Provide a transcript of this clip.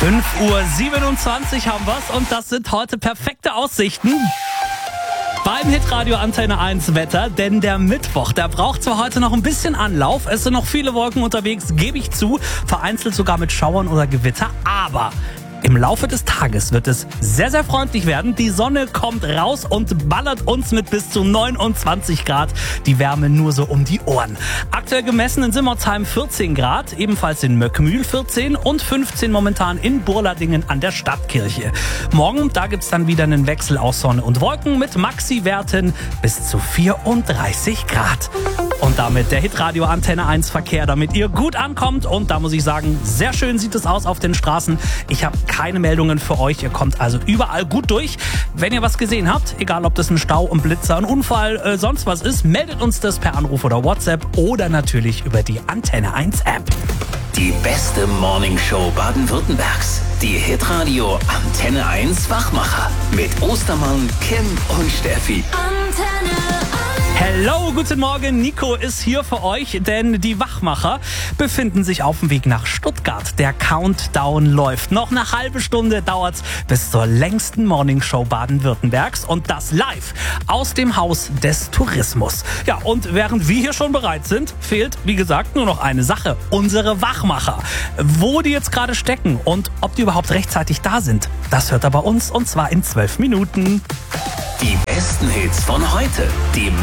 5:27 Uhr haben wir's und das sind heute perfekte Aussichten beim Hitradio Antenne 1 Wetter, denn der Mittwoch, der braucht zwar heute noch ein bisschen Anlauf, es sind noch viele Wolken unterwegs, gebe ich zu, vereinzelt sogar mit Schauern oder Gewitter, aber im Laufe des Tages wird es sehr, sehr freundlich werden. Die Sonne kommt raus und ballert uns mit bis zu 29 Grad die Wärme nur so um die Ohren. Aktuell gemessen in Simmertsheim 14 Grad, ebenfalls in Möckmühl 14 und 15 momentan in Burladingen an der Stadtkirche. Morgen, da gibt's dann wieder einen Wechsel aus Sonne und Wolken mit Maxi-Werten bis zu 34 Grad. Und damit der Hitradio Antenne 1 Verkehr, damit ihr gut ankommt. Und da muss ich sagen, sehr schön sieht es aus auf den Straßen. Ich habe keine Meldungen für euch. Ihr kommt also überall gut durch. Wenn ihr was gesehen habt, egal ob das ein Stau, ein Blitzer, ein Unfall, sonst was ist, meldet uns das per Anruf oder WhatsApp oder natürlich über die Antenne 1 App. Die beste Morningshow Baden-Württembergs. Die Hitradio Antenne 1 Wachmacher. Mit Ostermann, Kim und Steffi. Antenne 1. Hello, guten Morgen. Nico ist hier für euch, denn die Wachmacher befinden sich auf dem Weg nach Stuttgart. Der Countdown läuft. Noch eine halbe Stunde dauert's bis zur längsten Morningshow Baden-Württembergs und das live aus dem Haus des Tourismus. Ja, und während wir hier schon bereit sind, fehlt, wie gesagt, nur noch eine Sache. Unsere Wachmacher. Wo die jetzt gerade stecken und ob die überhaupt rechtzeitig da sind, das hört er bei uns und zwar in 12 Minuten. Die besten Hits von heute. Die